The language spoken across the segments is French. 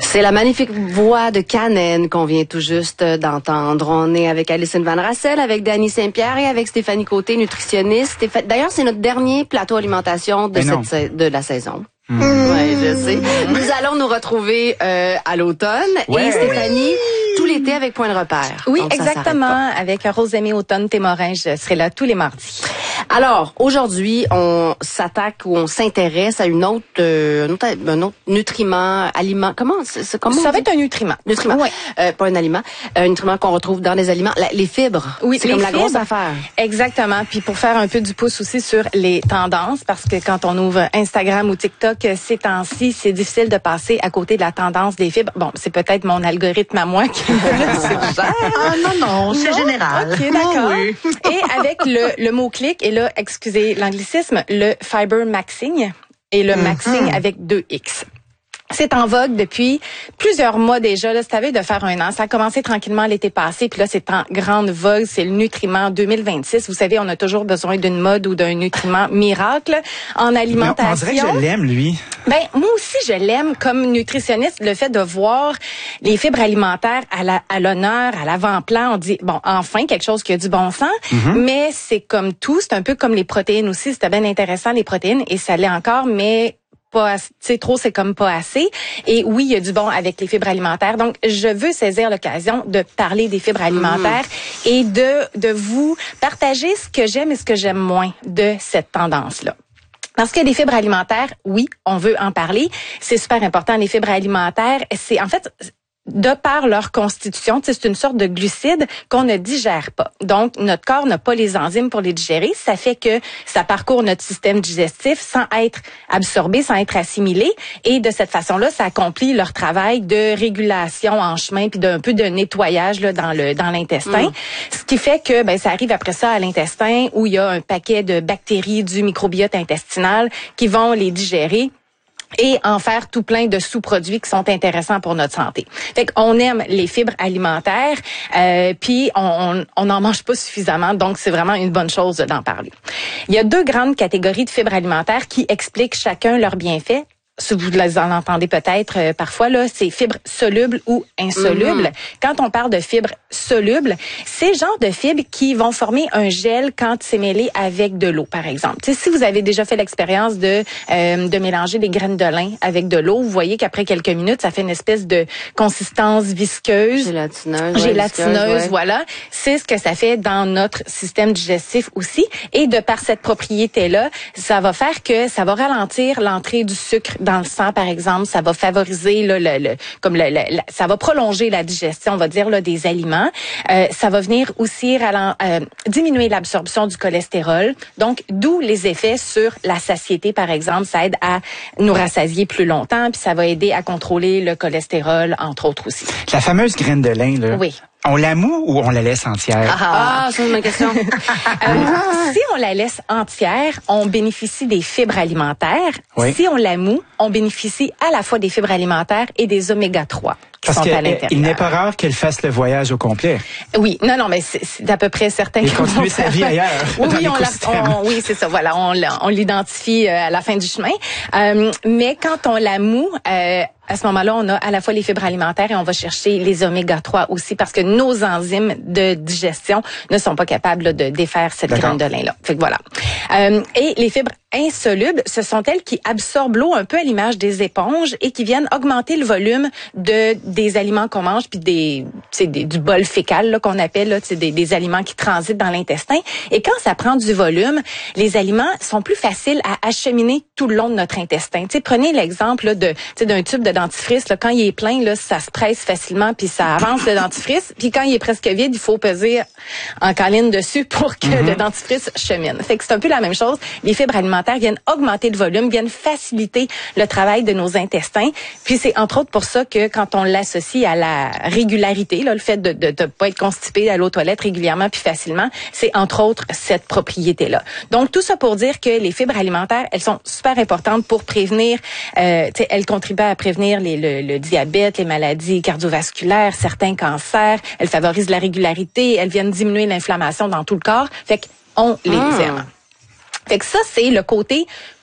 C'est la magnifique voix de Canen qu'on vient tout juste d'entendre. On est avec Alison Van Rassel, avec Dany Saint-Pierre et avec Stéphanie Côté, nutritionniste. D'ailleurs, c'est notre dernier plateau alimentation de la saison. Oui, je sais. Nous allons nous retrouver à l'automne. Et Stéphanie, tout l'été avec Point de repère. Oui, donc, exactement. Avec Rosemée Automne-Témorin, je serai là tous les mardis. Alors, aujourd'hui, on s'attaque ou on s'intéresse à un autre nutriment, aliment. Comment ça va être un nutriment. Nutriment. Ouais. Pas un aliment. Un nutriment qu'on retrouve dans les aliments. Les fibres. Oui, c'est comme la grosse affaire. Exactement. Puis pour faire un peu du pouce aussi sur les tendances, parce que quand on ouvre Instagram ou TikTok ces temps-ci, c'est difficile de passer à côté de la tendance des fibres. Bon, c'est peut-être mon algorithme à moi qui me suggère. Ah non, c'est général. OK, d'accord. Oui. Et avec le mot-clic, et là, excusez l'anglicisme, le fiber maxing et le maxing avec 2X. C'est en vogue depuis plusieurs mois déjà. Là, c'est à veille de faire un an. Ça a commencé tranquillement l'été passé, puis là, c'est en grande vogue. C'est le nutriment 2026. Vous savez, on a toujours besoin d'une mode ou d'un nutriment miracle en alimentation. On dirait que je l'aime, lui. Ben, moi aussi, je l'aime comme nutritionniste. Le fait de voir les fibres alimentaires à l'honneur, à l'avant-plan, on dit, bon, enfin, quelque chose qui a du bon sens. Mais c'est comme tout. C'est un peu comme les protéines aussi. C'était bien intéressant, les protéines, et ça l'est encore, mais pas assez, tu sais, trop, c'est comme pas assez. Et oui, il y a du bon avec les fibres alimentaires. Donc, je veux saisir l'occasion de parler des fibres alimentaires et de vous partager ce que j'aime et ce que j'aime moins de cette tendance-là. Parce que les fibres alimentaires, oui, on veut en parler. C'est super important. Les fibres alimentaires, c'est en fait, de par leur constitution, c'est une sorte de glucide qu'on ne digère pas. Donc, notre corps n'a pas les enzymes pour les digérer. Ça fait que ça parcourt notre système digestif sans être absorbé, sans être assimilé. Et de cette façon-là, ça accomplit leur travail de régulation en chemin puis d'un peu de nettoyage là, dans l'intestin. Ce qui fait que ça arrive après ça à l'intestin où il y a un paquet de bactéries du microbiote intestinal qui vont les digérer et en faire tout plein de sous-produits qui sont intéressants pour notre santé. Fait qu'on aime les fibres alimentaires, puis on n'en mange pas suffisamment, donc c'est vraiment une bonne chose d'en parler. Il y a deux grandes catégories de fibres alimentaires qui expliquent chacun leurs bienfaits. Si vous les en entendez peut-être parfois, là, c'est fibres solubles ou insolubles. Quand on parle de fibres solubles, c'est le genre de fibres qui vont former un gel quand c'est mêlé avec de l'eau, par exemple. T'sais, si vous avez déjà fait l'expérience de mélanger des graines de lin avec de l'eau, vous voyez qu'après quelques minutes, ça fait une espèce de consistance visqueuse. Gélatineuse, voilà. C'est ce que ça fait dans notre système digestif aussi. Et de par cette propriété-là, ça va faire que ça va ralentir l'entrée du sucre dans le sang, par exemple, ça va favoriser là, ça va prolonger la digestion, on va dire là, des aliments. Ça va venir aussi diminuer l'absorption du cholestérol. Donc, d'où les effets sur la satiété, par exemple. Ça aide à nous rassasier plus longtemps, puis ça va aider à contrôler le cholestérol, entre autres aussi. La fameuse graine de lin, là. Oui. On la moue ou on la laisse entière? C'est une bonne question. Si on la laisse entière, on bénéficie des fibres alimentaires. Oui. Si on la moue, on bénéficie à la fois des fibres alimentaires et des oméga 3 qui sont à l'intérieur. Il n'est pas rare qu'elle fasse le voyage au complet. Oui, non, mais c'est d'à peu près certain. Et continuer sa vie ailleurs. Oui, c'est ça. Voilà, on l'identifie à la fin du chemin. Mais quand on la moue, à ce moment-là, on a à la fois les fibres alimentaires et on va chercher les oméga 3 aussi parce que nos enzymes de digestion ne sont pas capables là, de défaire cette graine de lin-là. Fait que voilà. Et les fibres insolubles, ce sont elles qui absorbent l'eau un peu à l'image des éponges et qui viennent augmenter le volume des aliments qu'on mange puis du bol fécal là, qu'on appelle là, des aliments qui transitent dans l'intestin. Et quand ça prend du volume, les aliments sont plus faciles à acheminer tout le long de notre intestin. T'sais, prenez l'exemple là, d'un tube de dentifrice. Là, quand il est plein, là, ça se presse facilement puis ça avance le dentifrice. Puis quand il est presque vide, il faut peser en câline dessus pour que le dentifrice chemine. Fait que c'est un peu la même chose. Les fibres alimentaires viennent augmenter le volume, viennent faciliter le travail de nos intestins. Puis c'est entre autres pour ça que quand on l'associe à la régularité, là, le fait de pas être constipé, d'aller aux toilettes régulièrement puis facilement, c'est entre autres cette propriété-là. Donc tout ça pour dire que les fibres alimentaires, elles sont super importantes pour prévenir, elles contribuent à prévenir le diabète, les maladies cardiovasculaires, certains cancers. Elles favorisent la régularité, elles viennent diminuer l'inflammation dans tout le corps. Fait qu'on les aime. Fait que ça, c'est le côté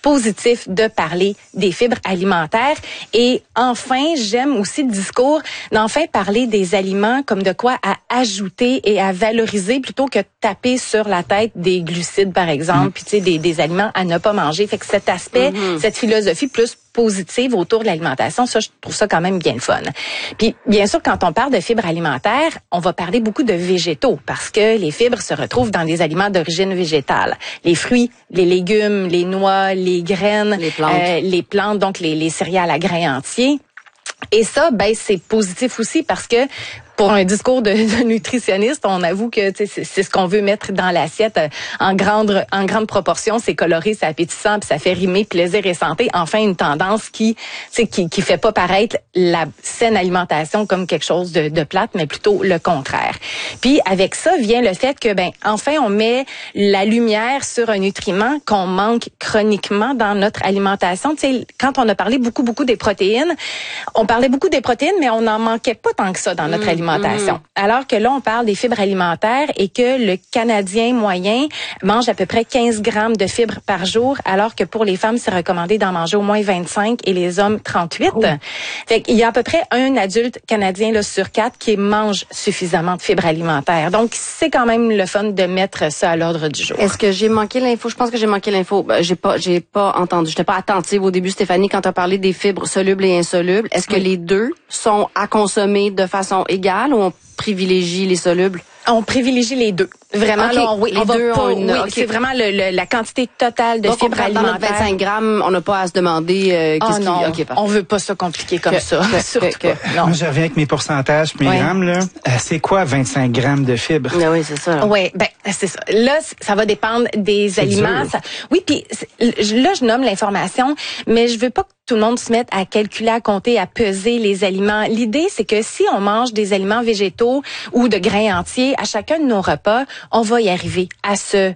positif de parler des fibres alimentaires. Et enfin, j'aime aussi le discours d'enfin parler des aliments comme de quoi à ajouter et à valoriser plutôt que taper sur la tête des glucides, par exemple, puis tu sais, des aliments à ne pas manger. Fait que cet aspect, cette philosophie plus positive autour de l'alimentation, ça, je trouve ça quand même bien le fun. Puis, bien sûr, quand on parle de fibres alimentaires, on va parler beaucoup de végétaux parce que les fibres se retrouvent dans des aliments d'origine végétale. Les fruits, les légumes, les noix, les graines, les plantes, donc les céréales à grains entiers. Et ça, ben, c'est positif aussi parce que pour un discours de nutritionniste, on avoue que c'est ce qu'on veut mettre dans l'assiette en grande proportion. C'est coloré, c'est appétissant, puis ça fait rimer plaisir et santé. Enfin, une tendance qui fait pas paraître la saine alimentation comme quelque chose de plate, mais plutôt le contraire. Puis avec ça vient le fait que enfin on met la lumière sur un nutriment qu'on manque chroniquement dans notre alimentation. Tu sais, quand on a parlé beaucoup des protéines, on parlait beaucoup des protéines, mais on n'en manquait pas tant que ça dans notre alimentation. Alors que là, on parle des fibres alimentaires et que le Canadien moyen mange à peu près 15 grammes de fibres par jour, alors que pour les femmes, c'est recommandé d'en manger au moins 25 et les hommes 38. Oh. Fait qu'il y a à peu près un adulte Canadien là, sur 4 qui mange suffisamment de fibres alimentaires. Donc, c'est quand même le fun de mettre ça à l'ordre du jour. Est-ce que j'ai manqué l'info? Je pense que j'ai manqué l'info. J'ai pas entendu. J'étais pas attentive au début, Stéphanie, quand tu as parlé des fibres solubles et insolubles. Est-ce que les deux sont à consommer de façon égale ou on privilégie les solubles? On privilégie les deux. Vraiment, okay. là, les deux c'est vraiment la quantité totale de fibres alimentaires. Dans notre 25 grammes, on n'a pas à se demander on veut pas ça compliquer comme ça. Surtout pas. Non. Moi, je reviens avec mes pourcentages, mes grammes, là. C'est quoi 25 grammes de fibres? Oui, c'est ça. Oui, c'est ça. Là, ça va dépendre des aliments. Oui, puis là, je nomme l'information, mais je veux pas que tout le monde se mette à calculer, à compter, à peser les aliments. L'idée, c'est que si on mange des aliments végétaux ou de grains entiers à chacun de nos repas, on va y arriver à ce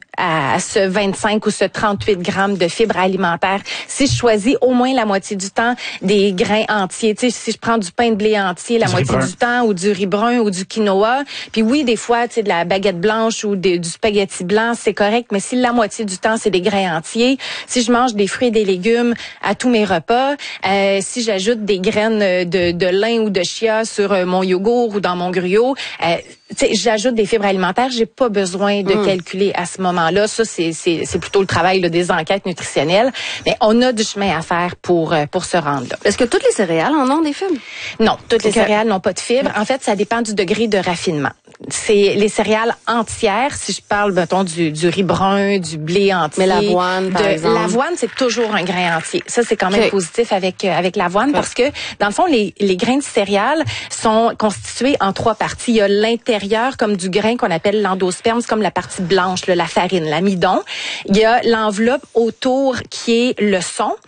25 ou ce 38 grammes de fibres alimentaires. Si je choisis au moins la moitié du temps des grains entiers, tu sais, si je prends du pain de blé entier la moitié du temps ou du riz brun ou du quinoa, puis oui, des fois, tu sais, de la baguette blanche ou du spaghetti blanc, c'est correct, mais si la moitié du temps, c'est des grains entiers, si je mange des fruits et des légumes à tous mes repas, si j'ajoute des graines de lin ou de chia sur mon yogourt ou dans mon gruau, j'ajoute des fibres alimentaires, j'ai pas besoin de calculer à ce moment-là. Ça, c'est plutôt le travail des enquêtes nutritionnelles. Mais on a du chemin à faire pour se rendre là. Est-ce que toutes les céréales en ont des fibres? Non, toutes les céréales n'ont pas de fibres. En fait, ça dépend du degré de raffinement. C'est les céréales entières, si je parle, mettons, du riz brun, du blé entier. Mais l'avoine, par exemple. L'avoine, c'est toujours un grain entier. Ça, c'est quand même positif avec l'avoine parce que, dans le fond, les grains de céréales sont constitués en 3 parties. Il y a l'intérieur, comme du grain qu'on appelle l'endosperme, c'est comme la partie blanche, la farine, l'amidon. Il y a l'enveloppe autour qui est le son.